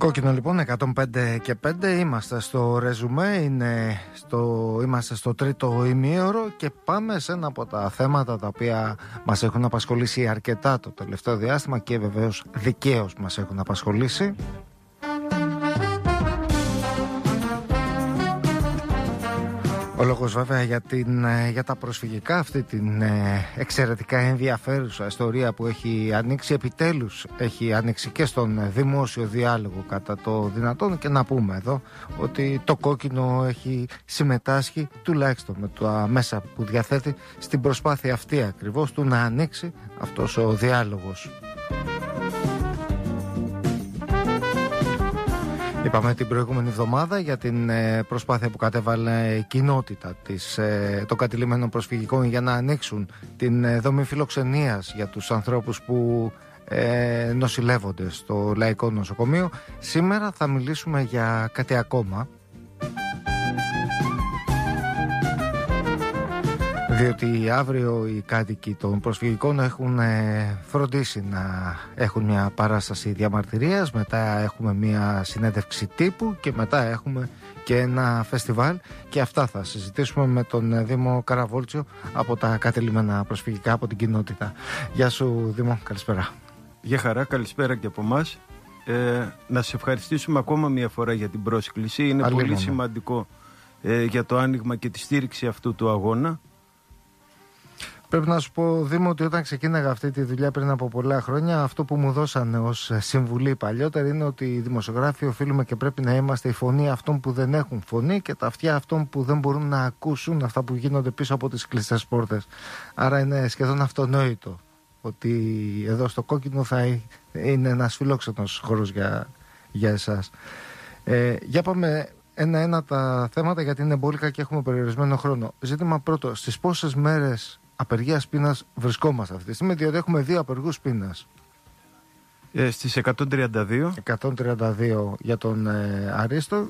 Κόκκινο λοιπόν 105 και 5. Είμαστε στο ρεζουμέ, είμαστε στο τρίτο ημίωρο και πάμε σε ένα από τα θέματα τα οποία μας έχουν απασχολήσει αρκετά το τελευταίο διάστημα και βεβαίως δικαίως μας έχουν απασχολήσει. Ο λόγος βέβαια για τα προσφυγικά, αυτή την εξαιρετικά ενδιαφέρουσα ιστορία που έχει ανοίξει, επιτέλους έχει ανοίξει και στον δημόσιο διάλογο κατά το δυνατόν, και να πούμε εδώ ότι το Κόκκινο έχει συμμετάσχει τουλάχιστον με τα μέσα που διαθέτει στην προσπάθεια αυτή ακριβώς του να ανοίξει αυτός ο διάλογος. Είπαμε την προηγούμενη εβδομάδα για την προσπάθεια που κατέβαλε η κοινότητα των κατηλημμένων προσφυγικών για να ανοίξουν την δομή φιλοξενίας για τους ανθρώπους που νοσηλεύονται στο Λαϊκό Νοσοκομείο. Σήμερα θα μιλήσουμε για κάτι ακόμα, διότι αύριο οι κάτοικοι των προσφυγικών έχουν φροντίσει να έχουν μια παράσταση διαμαρτυρίας, μετά έχουμε μια συνέντευξη τύπου και μετά έχουμε και ένα φεστιβάλ, και αυτά θα συζητήσουμε με τον Δήμο Καραβόλτσιο από τα κατελημένα προσφυγικά, από την κοινότητα. Γεια σου Δήμο, καλησπέρα. Γεια χαρά, καλησπέρα και από εμάς. Να σε ευχαριστήσουμε ακόμα μια φορά για την πρόσκληση. Είναι πολύ σημαντικό για το άνοιγμα και τη στήριξη αυτού του αγώνα. Πρέπει να σου πω, Δήμο, ότι όταν ξεκίναγα αυτή τη δουλειά πριν από πολλά χρόνια, αυτό που μου δώσανε ως συμβουλή παλιότερα είναι ότι οι δημοσιογράφοι οφείλουμε και πρέπει να είμαστε η φωνή αυτών που δεν έχουν φωνή και τα αυτιά αυτών που δεν μπορούν να ακούσουν αυτά που γίνονται πίσω από τις κλειστές πόρτες. Άρα είναι σχεδόν αυτονόητο ότι εδώ στο Κόκκινο θα είναι ένας φιλόξενος χώρος για εσάς. Για πάμε ένα-ένα τα θέματα, γιατί είναι μπόλικα και έχουμε περιορισμένο χρόνο. Ζήτημα πρώτο, στις πόσες μέρες απεργίας πείνας βρισκόμαστε αυτή τη στιγμή, διότι έχουμε δύο απεργούς πείνας? Στις 132 για τον Αρίστο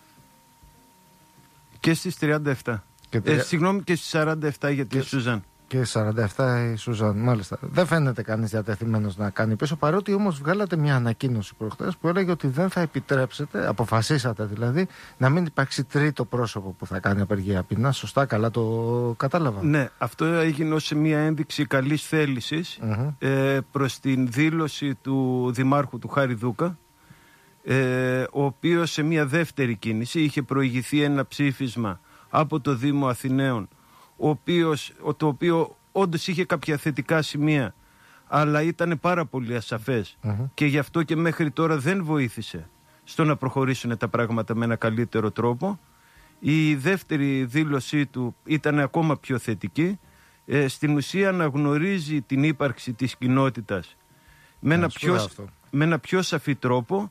και στις 37 συγγνώμη, και στις 47 για τη Σουζάν. Και 47 η Σουζάν, μάλιστα. Δεν φαίνεται κανείς διατεθειμένος να κάνει πίσω, παρότι όμως βγάλατε μια ανακοίνωση προχτές που έλεγε ότι δεν θα επιτρέψετε, αποφασίσατε δηλαδή, να μην υπάρξει τρίτο πρόσωπο που θα κάνει απεργία πείνας. Σωστά, καλά το κατάλαβα? Ναι, αυτό έγινε ως μια ένδειξη καλής θέλησης προς την δήλωση του Δημάρχου του Χάρη Δούκα, ο οποίος σε μια δεύτερη κίνηση είχε προηγηθεί ένα ψήφισμα από το Δήμο Αθηναίων, το οποίο όντως είχε κάποια θετικά σημεία, αλλά ήταν πάρα πολύ ασαφές και γι' αυτό και μέχρι τώρα δεν βοήθησε στο να προχωρήσουν τα πράγματα με ένα καλύτερο τρόπο. Η δεύτερη δήλωσή του ήταν ακόμα πιο θετική. Στην ουσία αναγνωρίζει την ύπαρξη της κοινότητας με ένα πιο σαφή τρόπο,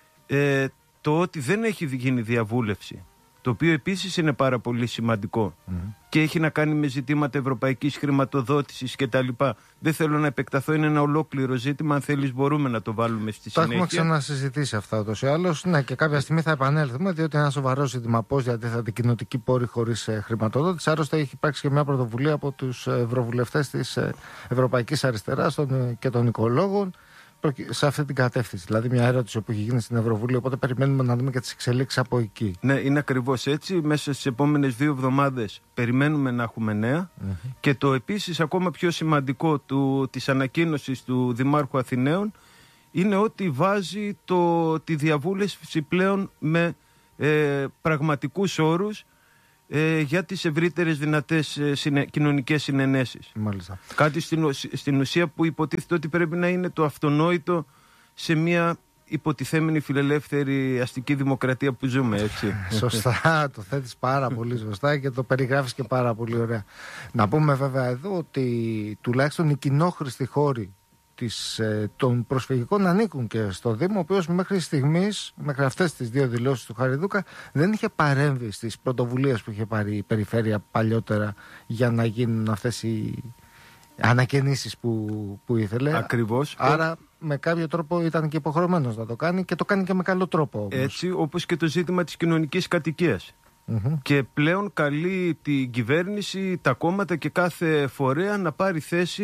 το ότι δεν έχει γίνει διαβούλευση, το οποίο επίσης είναι πάρα πολύ σημαντικό και έχει να κάνει με ζητήματα ευρωπαϊκής χρηματοδότησης κτλ. Δεν θέλω να επεκταθώ, είναι ένα ολόκληρο ζήτημα. Αν θέλεις μπορούμε να το βάλουμε στη συνέχεια. Τα έχουμε ξανασυζητήσει αυτά ούτως ή άλλως. Ναι, και κάποια στιγμή θα επανέλθουμε, διότι είναι ένα σοβαρό ζήτημα πώς διατίθεται η κοινοτική πόρη χωρίς χρηματοδότηση. Άλλωστε έχει υπάρξει και μια πρωτοβουλία από τους ευρωβουλευτές της Ευρωπαϊκής Αριστεράς και των οικολόγων σε αυτή την κατεύθυνση. Δηλαδή, μια ερώτηση που έχει γίνει στην Ευρωβουλή. Οπότε περιμένουμε να δούμε και τις εξελίξεις από εκεί. Ναι, είναι ακριβώς έτσι. Μέσα στις επόμενες 2 εβδομάδες περιμένουμε να έχουμε νέα. Και το επίσης ακόμα πιο σημαντικό της ανακοίνωσης του Δημάρχου Αθηναίων είναι ότι βάζει τη διαβούλευση πλέον με πραγματικούς όρους για τις ευρύτερες δυνατές κοινωνικές συνενέσεις. Μάλιστα. Κάτι στην ουσία που υποτίθεται ότι πρέπει να είναι το αυτονόητο σε μια υποτιθέμενη φιλελεύθερη αστική δημοκρατία που ζούμε, έτσι. Σωστά, το θέτεις πάρα πολύ σωστά και το περιγράφεις και πάρα πολύ ωραία. Να πούμε βέβαια εδώ ότι τουλάχιστον οι κοινόχρηστοι χώροι των προσφυγικών ανήκουν και στο Δήμο, ο οποίος μέχρι στιγμής, μέχρι αυτές τις δύο δηλώσεις του Χαριδούκα, δεν είχε παρέμβει στις πρωτοβουλίες που είχε πάρει η περιφέρεια παλιότερα για να γίνουν αυτές οι ανακαινήσεις που ήθελε. Ακριβώς. Άρα με κάποιο τρόπο ήταν και υποχρεωμένος να το κάνει, και το κάνει και με καλό τρόπο όμως. Έτσι, όπως και το ζήτημα της κοινωνικής κατοικίας. Και πλέον καλεί την κυβέρνηση, τα κόμματα και κάθε φορέα να πάρει θέση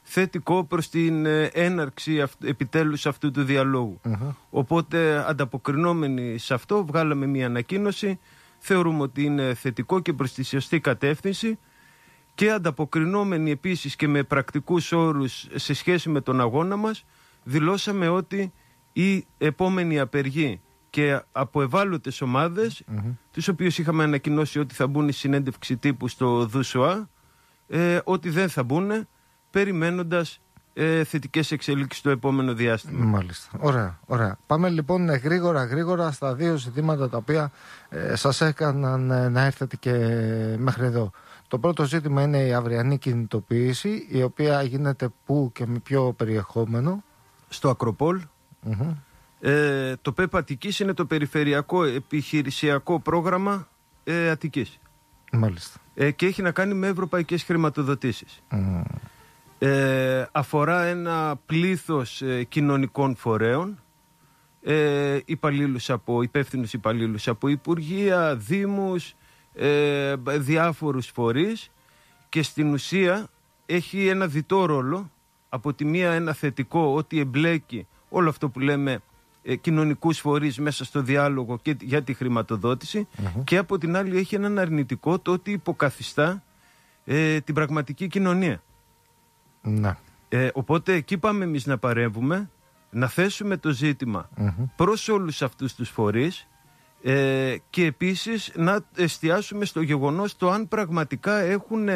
θετικό προς την έναρξη επιτέλους αυτού του διαλόγου. Οπότε ανταποκρινόμενοι σε αυτό βγάλαμε μια ανακοίνωση, θεωρούμε ότι είναι θετικό και προς τη σωστή κατεύθυνση, και ανταποκρινόμενοι επίσης και με πρακτικούς όρους σε σχέση με τον αγώνα μας, δηλώσαμε ότι η επόμενη απεργή και από ευάλωτες ομάδες, τους οποίους είχαμε ανακοινώσει ότι θα μπουν η συνέντευξη τύπου στο ΔΟΥΣΟΑ, ότι δεν θα μπουν, περιμένοντας θετικές εξελίξεις στο επόμενο διάστημα. Μάλιστα. Ωραία, ωραία. Πάμε λοιπόν γρήγορα στα δύο ζητήματα τα οποία σας έκαναν να έρθετε και μέχρι εδώ. Το πρώτο ζήτημα είναι η αυριανή κινητοποίηση, η οποία γίνεται πού και με ποιο περιεχόμενο? Στο Ακροπόλ. Το ΠΕΠ Αττικής είναι το περιφερειακό επιχειρησιακό πρόγραμμα Αττικής. Μάλιστα. Και έχει να κάνει με ευρωπαϊκές χρηματοδοτήσεις. Αφορά ένα πλήθος κοινωνικών φορέων, υπεύθυνους υπαλλήλους από υπουργεία, δήμους, διάφορους φορείς, και στην ουσία έχει ένα διτό ρόλο. Από τη μία ένα θετικό, ότι εμπλέκει όλο αυτό που λέμε κοινωνικούς φορείς μέσα στο διάλογο και για τη χρηματοδότηση, και από την άλλη έχει έναν αρνητικό, το ότι υποκαθιστά την πραγματική κοινωνία. Να. Οπότε εκεί πάμε εμείς να παρέμβουμε, να θέσουμε το ζήτημα προς όλους αυτούς τους φορείς, και επίσης να εστιάσουμε στο γεγονός το αν πραγματικά έχουν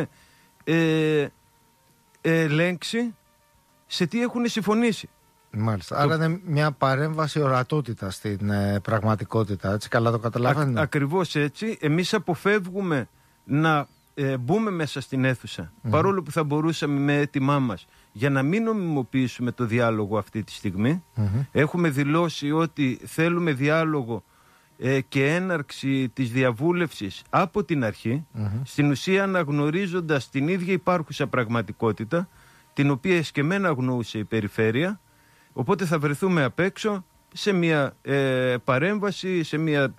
ελέγξει σε τι έχουν συμφωνήσει. Μάλιστα. Άρα είναι μια παρέμβαση ορατότητα στην πραγματικότητα. Έτσι, καλά το καταλαβαίνω. Ακριβώς έτσι. Εμείς αποφεύγουμε να μπούμε μέσα στην αίθουσα, παρόλο που θα μπορούσαμε με έτοιμά μας, για να μην νομιμοποιήσουμε το διάλογο αυτή τη στιγμή. Έχουμε δηλώσει ότι θέλουμε διάλογο και έναρξη της διαβούλευσης από την αρχή, στην ουσία αναγνωρίζοντας την ίδια υπάρχουσα πραγματικότητα, την οποία εσκεμμένα αγνοούσε η περιφέρεια. Οπότε θα βρεθούμε απ' έξω σε μια παρέμβαση, σε μια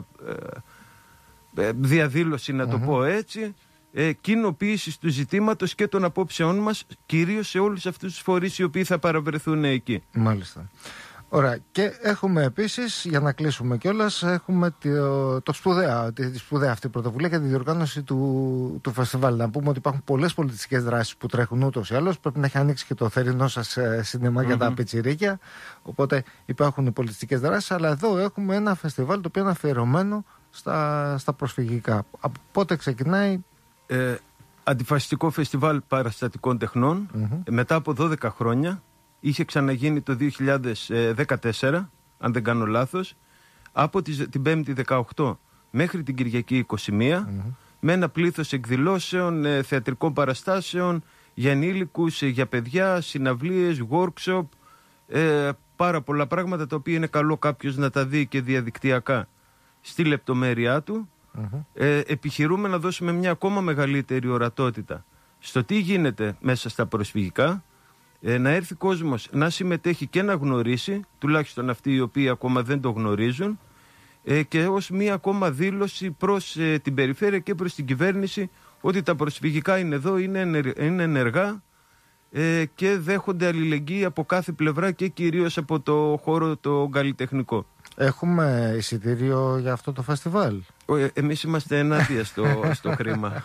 διαδήλωση, να το πω έτσι, κοινοποίησης του ζητήματος και των απόψεών μας, κυρίως σε όλους αυτούς τους φορείς οι οποίοι θα παραβρεθούν εκεί. Μάλιστα. Ωραία. Και έχουμε επίσης, για να κλείσουμε κιόλας, έχουμε τη σπουδαία αυτή πρωτοβουλία για τη διοργάνωση του φεστιβάλ. Να πούμε ότι υπάρχουν πολλές πολιτιστικές δράσεις που τρέχουν ούτως ή άλλως. Πρέπει να έχει ανοίξει και το θερινό σας σινεμά για τα πιτσιρίκια. Οπότε υπάρχουν οι πολιτιστικές δράσεις. Αλλά εδώ έχουμε ένα φεστιβάλ το οποίο είναι αφιερωμένο στα προσφυγικά. Από πότε ξεκινάει? Αντιφασιστικό φεστιβάλ παραστατικών τεχνών. Μετά από 12 χρόνια. Είχε ξαναγίνει το 2014, αν δεν κάνω λάθος, από την 5η 18 μέχρι την Κυριακή 21, με ένα πλήθος εκδηλώσεων, θεατρικών παραστάσεων, για ενήλικους, για παιδιά, συναυλίες, workshop, πάρα πολλά πράγματα τα οποία είναι καλό κάποιος να τα δει και διαδικτυακά στη λεπτομέρειά του. Επιχειρούμε να δώσουμε μια ακόμα μεγαλύτερη ορατότητα στο τι γίνεται μέσα στα προσφυγικά, να έρθει κόσμος να συμμετέχει και να γνωρίσει, τουλάχιστον αυτοί οι οποίοι ακόμα δεν το γνωρίζουν, και ως μία ακόμα δήλωση προς την περιφέρεια και προς την κυβέρνηση ότι τα προσφυγικά είναι εδώ, είναι ενεργά και δέχονται αλληλεγγύη από κάθε πλευρά και κυρίως από το χώρο το καλλιτεχνικό. Έχουμε εισιτήριο για αυτό το φεστιβάλ? Εμείς είμαστε ενάντια στο χρήμα.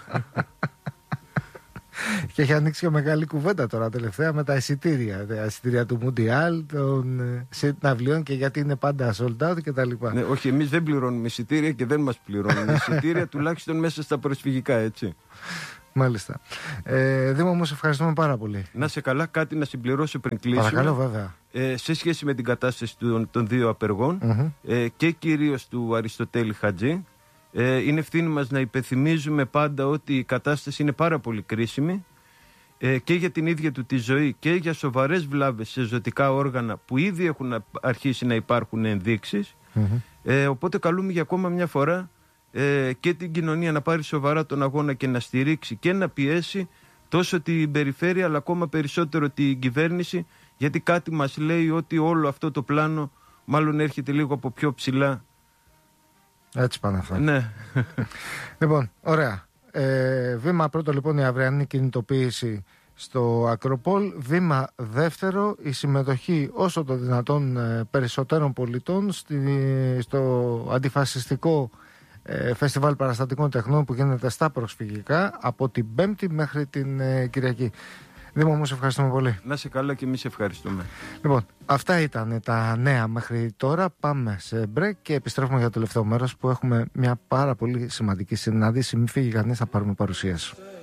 Και έχει ανοίξει και μεγάλη κουβέντα τώρα τελευταία με τα εισιτήρια. Τα εισιτήρια του Μουντιάλ, των συναυλίων, και γιατί είναι πάντα sold out κτλ. Ναι, όχι, εμείς δεν πληρώνουμε εισιτήρια και δεν μας πληρώνουν εισιτήρια, τουλάχιστον μέσα στα προσφυγικά, έτσι. Μάλιστα. Δήμο μου, σε ευχαριστούμε πάρα πολύ. Να σε καλά, κάτι να συμπληρώσω πριν κλείσουμε. Παρακαλώ, βέβαια. Σε σχέση με την κατάσταση των δύο απεργών και κυρίως του Αριστοτέλη Χατζή, είναι ευθύνη μας να υπενθυμίζουμε πάντα ότι η κατάσταση είναι πάρα πολύ κρίσιμη και για την ίδια του τη ζωή και για σοβαρές βλάβες σε ζωτικά όργανα που ήδη έχουν αρχίσει να υπάρχουν ενδείξεις. Οπότε καλούμε για ακόμα μια φορά και την κοινωνία να πάρει σοβαρά τον αγώνα και να στηρίξει και να πιέσει τόσο την περιφέρεια αλλά ακόμα περισσότερο την κυβέρνηση, γιατί κάτι μας λέει ότι όλο αυτό το πλάνο μάλλον έρχεται λίγο από πιο ψηλά. Έτσι πάνε αυτά. Ναι. Λοιπόν, ωραία. Βήμα πρώτο λοιπόν η αυριανή κινητοποίηση στο Ακροπόλ. Βήμα δεύτερο, η συμμετοχή όσο το δυνατόν περισσότερων πολιτών στο αντιφασιστικό φεστιβάλ παραστατικών τεχνών που γίνεται στα προσφυγικά από την Πέμπτη μέχρι την Κυριακή. Δήμο μου, σε ευχαριστούμε πολύ. Να είσαι καλά και εμείς ευχαριστούμε. Λοιπόν, αυτά ήταν τα νέα μέχρι τώρα. Πάμε σε break και επιστρέφουμε για το τελευταίο μέρος που έχουμε μια πάρα πολύ σημαντική συνάντηση. Μην φύγει κανείς, θα πάρουμε παρουσίαση.